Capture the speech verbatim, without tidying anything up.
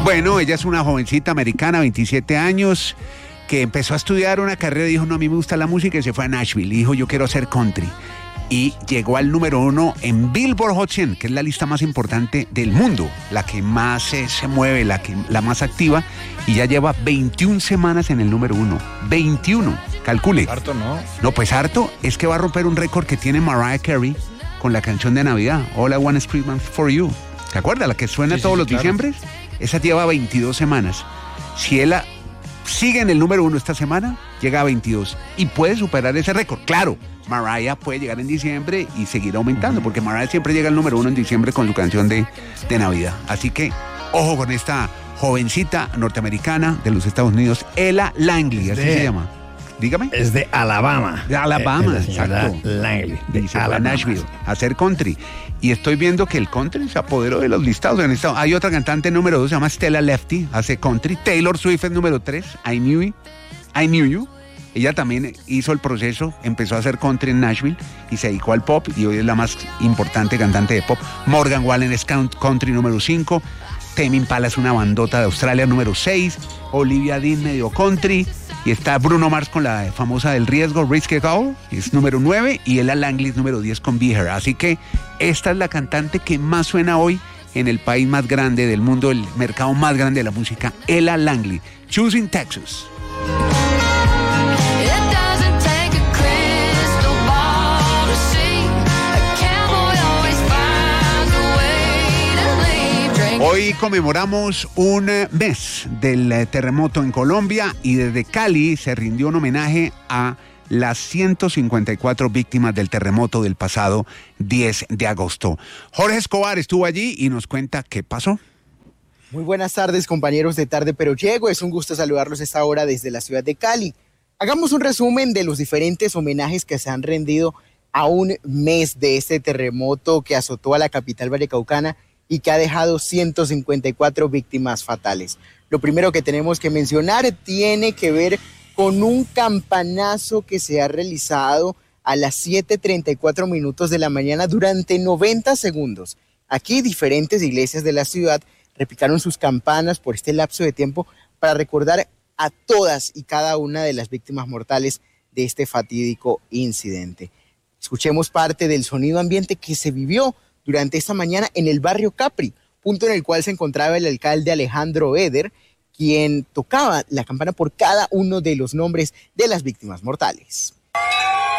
Bueno, ella es una jovencita americana, veintisiete años, que empezó a estudiar una carrera y dijo, no, a mí me gusta la música, y se fue a Nashville. Y dijo, yo quiero hacer country. Y llegó al número uno en Billboard Hot cien, que es la lista más importante del mundo, la que más eh, se mueve, la, que, la más activa, y ya lleva veintiuna semanas en el número uno. veintiuno, calcule. Harto, ¿no? No, pues harto, es que va a romper un récord que tiene Mariah Carey con la canción de Navidad, All I Want is Christmas for You. ¿Se acuerda? La que suena Sí, todos sí, los claro. diciembres. Esa lleva veintidós semanas. Si él sigue en el número uno esta semana, llega a veintidós y puede superar ese récord. Claro, Mariah puede llegar en diciembre y seguir aumentando, porque Mariah siempre llega al número uno en diciembre con su canción de, de Navidad. Así que, ojo con esta jovencita norteamericana de los Estados Unidos, Ella Langley, así De- se llama. Dígame. Es de Alabama. De Alabama, Eh, es la señora exacto. Langley, de Y se fue a Alabama. Nashville a hacer country. Y estoy viendo que el country se apoderó de los listados. En esta- Hay otra cantante número dos, se llama Stella Lefty, hace country. Taylor Swift es número tres, I Knew You. I Knew You. Ella también hizo el proceso, empezó a hacer country en Nashville y se dedicó al pop, y hoy es la más importante cantante de pop. Morgan Wallen es country número cinco. Tame Impala es una bandota de Australia número seis. Olivia Dean medio country. Y está Bruno Mars con la famosa del riesgo, Risky Girl, es número nueve, y Ella Langley es número diez con Be Her. Así que esta es la cantante que más suena hoy en el país más grande del mundo, el mercado más grande de la música, Ella Langley. Choosing Texas. It doesn't take a crystal ball to see. A cowboy always finds a way to leave. Drink Hoy conmemoramos un eh, mes del eh, terremoto en Colombia, y desde Cali se rindió un homenaje a las ciento cincuenta y cuatro víctimas del terremoto del pasado diez de agosto. Jorge Escobar estuvo allí y nos cuenta qué pasó. Muy buenas tardes, compañeros de Tarde Pero Llego. Es un gusto saludarlos a esta hora desde la ciudad de Cali. Hagamos un resumen de los diferentes homenajes que se han rendido a un mes de este terremoto que azotó a la capital vallecaucana y que ha dejado ciento cincuenta y cuatro víctimas fatales. Lo primero que tenemos que mencionar tiene que ver con un campanazo que se ha realizado a las siete treinta y cuatro minutos de la mañana durante noventa segundos. Aquí diferentes iglesias de la ciudad replicaron sus campanas por este lapso de tiempo para recordar a todas y cada una de las víctimas mortales de este fatídico incidente. Escuchemos parte del sonido ambiente que se vivió durante esta mañana en el barrio Capri, punto en el cual se encontraba el alcalde Alejandro Eder, quien tocaba la campana por cada uno de los nombres de las víctimas mortales.